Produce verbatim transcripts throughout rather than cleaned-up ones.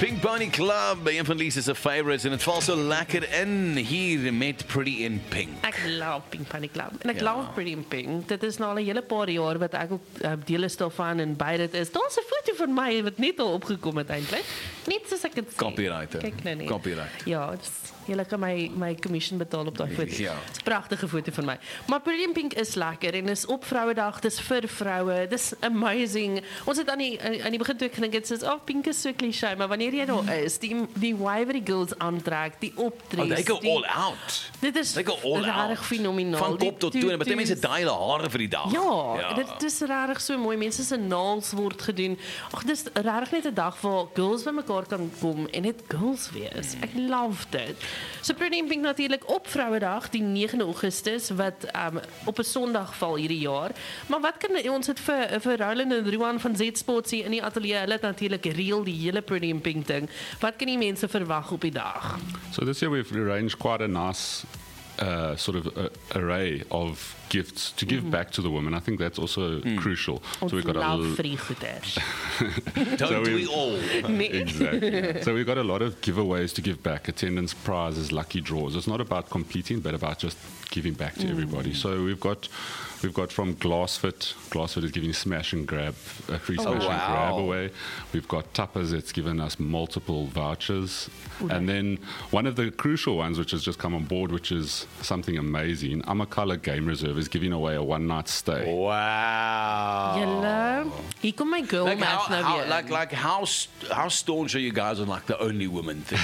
Pink Pony Club, een van Lisa's favorites en het val so lekker in hier met Pretty in Pink. Ek love Pink Pony Club. En ek Ja. love Pretty in Pink. Dit is nou al 'n hele paar jaar wat ek ook uh, deel is daarvan en by dit is. Daar's 'n foto van my wat net al opgekom het eintlik. Net soos ek dit sê. Copyright, hè? Kyk nou net. Copyright. Ja, dis julle kan my my commission betaal op daai foto. Ja. Dis 'n pragtige foto van my. Maar Pretty in Pink is lekker en is op Vrouedag, dis vir vroue. Dis amazing. Ons het aan die aan die begin toe ek gedink het soos oh pink is so cliché, maar wanneer jy daar is, die die Waverly Girls aantrek, die optredes. Oh, they go die, all out. Dit is They go all out. regtig fenomenaal. Van Die kop tot toe. En baie mense tutus. dye hulle hare vir die dag. Ja, ja. Dit is regtig so mooi. Mense se naels word gedoen. Ag, dis regtig net 'n dag waar girls bymekaar kan kom en net girls wees. Ek love dit. So Pretty in Pink natuurlik op Vrouedag, die negende Augustus wat um, op 'n Sondag val hierdie jaar. Maar wat kan ons dit vir vir Roland en Ruan van Z-Sports hier in die ateljee? Hulle het natuurlik reël die hele Pretty in Pink ding. Wat kan die mense verwag op die dag? So this year we've arranged quite a nice uh, sort of uh, array of gifts to give back to the women. I think that's also crucial. Ons So we've got a love l- free goeders. Don't So we we- all? Nee. Exactly. So we've got a lot of giveaways to give back, attendance prizes, lucky draws. It's not about competing, but about just giving back to everybody. So we've got we've got from Glassfit. Glassfit is giving smash and grab, a free smash and wow. grab away. We've got Tappers that's given us multiple vouchers. And then one of the crucial ones, which has just come on board, which is something amazing, Amakala Game Reserve is giving away a one-night stay. Wow. Julle, hier kom my girl Like how, match nou how, weer. like, like how, st- how staunch are you guys on like the only woman thing?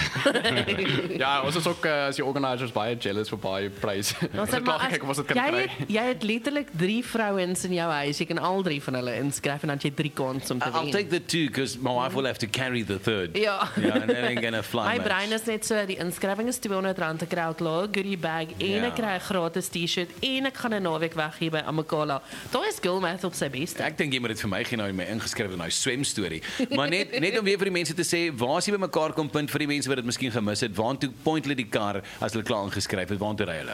Ja, ons is ook uh, as die organisers baie jealous vir baie pryse. Ons Ons sê het maar klaar as- gekyk of ons dit kan jy kry. het, jy het letterlik drie vrouens in jou huis. Jy kan al drie van hulle inskryf en dan het jy drie kans om te I'll wen. take the two because my wife will have to carry the third. Ja. Yeah, and then I'm gonna fly. My much. brein is net so, die inskrywing is tweehonderd rand te kry outlaw, goodie bag en Ja. ek kry 'n gratis T-shirt en ek gaan 'n naweek weg hier by Amakala. Daar is girl math op sy beste. Ek dink jy moet dit vir my gee nou in my ingeskryf in daai swemstorie. Maar net net om weer vir die mense te sê, waar as jy by mekaar kom punt vir die mense wat dit miskien gemis het, waartoe point hulle die kar as hulle klaar ingeskryf het, waartoe ry hulle?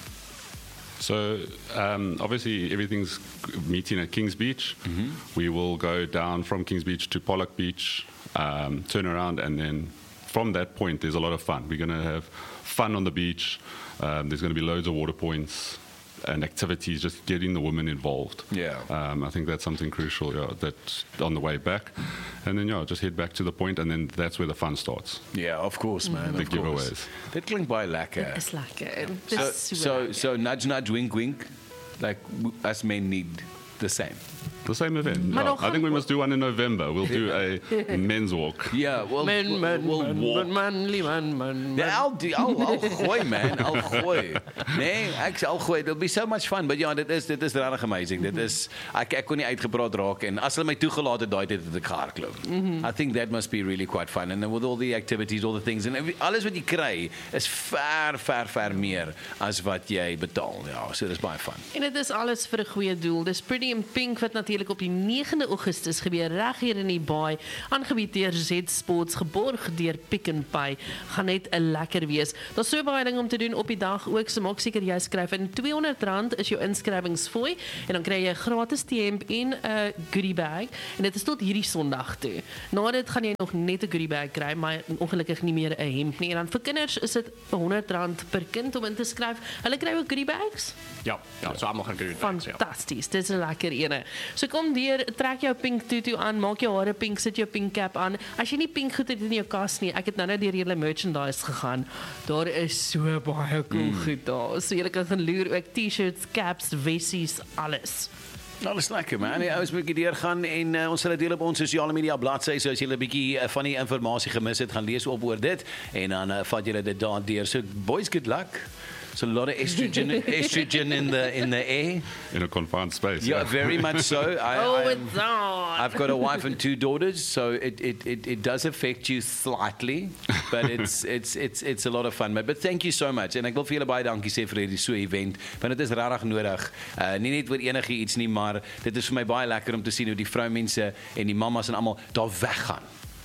So um, obviously everything's meeting at Kings Beach. We will go down from Kings Beach to Pollock Beach, um, turn around, and then from that point there's a lot of fun. We're going to have fun on the beach. Um, there's going to be loads of water points and activities, just getting the women involved. Yeah. Um, I think that's something crucial. Yeah, that's on the way back, and then yeah, just head back to the point, and then that's where the fun starts. Yeah, of course man, The of course. giveaways. Dit klink baie lekker. Is lekker. So Dis so, so lekker. so nudge nudge wink wink, like w- us men need the same. The same event. Maar Yeah, nog I think we gaan- must do one in November. We'll do a men's walk. Yeah, well Man, man, we'll man, walk. man, manly man, man, Ja, man. I'll, do, I'll, I'll gooi man, I'll gooi. Nee, ek sal gooi. It'll be so much fun, but ja, dit is dit is regtig amazing. Dit is ek ek kon nie uitgepraat raak en as hulle my toegelaat het daai tyd het ek gehardloop. I think that must be really quite fun and then with all the activities, all the things and every, alles wat jy kry is ver ver ver meer as wat jy betaal. Ja, so dis baie fun. En dit is alles vir 'n goeie doel. Dis Pretty in Pink wat natuurlik op die negende Augustus gebeur reg hier in die baai, aangebied deur Z Sports, geborg deur Pick n Pay. Gaan net 'n lekker wees. Daar's so baie dinge om te doen op die dag ook. So maak seker jy skryf in. tweehonderd rand is jou inskrywingsfooi en dan kry jy 'n gratis T-hemp en 'n goodie bag en dit is tot hierdie Sondag toe. Na dit gaan jy nog net 'n goodie bag kry, maar ongelukkig nie meer 'n hemp nie. En dan vir kinders is dit honderd rand per kind om in te skryf. Hulle kry ook goodie bags. Ja, ja, so almal gaan kry. Ja. Fantasties, dit is 'n lekker ene. So kom deur, trek jou pink tutu aan, maak jou hare pink, sit jou pink cap aan. As jy nie pink goed het in jou kas nie, ek het nou net deur julle merchandise gegaan. Daar is so baie cool mm. goed daar. So jy kan gaan loer ook T-shirts, caps, vessies, alles. Nou, dis lekker man. Die ouens moet deur gaan en uh, ons sal dit deel op ons sosiale media bladsy. So as jy 'n bietjie uh, van die inligting gemis het, gaan lees op oor dit en dan uh, vat jy dit daar deur. So boys, good luck. So a lot of estrogen estrogen in the in the air. In a confined space. Yeah, very much so. I, Oh, I, it's on. I've got a wife and two daughters, so it, it, it, it does affect you slightly, but it's it's it's it's a lot of fun. But, but thank you so much. En ek wil vir julle baie dankie sê vir hierdie so event, want dit is regtig nodig. Uh nie net oor enigiets nie, maar dit is vir my baie lekker om te sien hoe die vroumense en die mammas en almal daar weggaan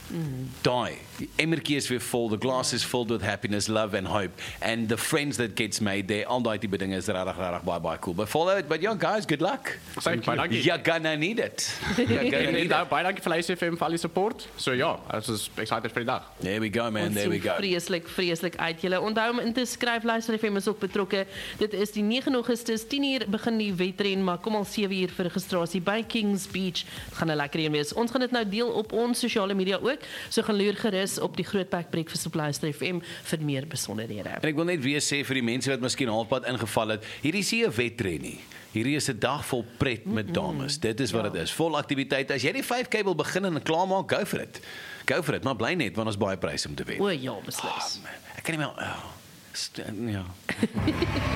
Mm. Daai, die emmertjie is weer vol, the glass is filled with happiness, love and hope, and the friends that gets made there, al daai tipe dinge is regtig regtig baie baie cool. But follow it, but yeah guys, good luck. Baie dankie. You're gonna need it. You're gonna En, en need daar, it. baie dankie vir Luister F M vir al die support. So ja, ons is excited vir die dag. There we go man, Ons there we sien go. vreeslik, vreeslik uit julle. Onthou om in te skryf, Luister F M is ook betrokke. Dit is die nege Augustus, tien uur begin die wedren, maar kom al sewe uur vir registrasie by Kings Beach. Het gaan 'n lekker een wees. Ons gaan dit nou deel op ons sosiale media ook. So gaan loer gerus op die Grootpack Breakfast op Luister F M vir meer besonderhede. En ek wil net weer sê vir die mense wat miskien halfpad ingeval het, hierdie is nie 'n wedren nie. Hierdie is 'n dag vol pret met dames. Dit is wat dit is. Vol aktiwiteite. As jy die vyf K wil begin en klaarmaak, go for it. Go for it, maar bly net want ons baie pryse om te wen. O ja, beslis. Oh, man, ek kan nie meer oh, st- ja.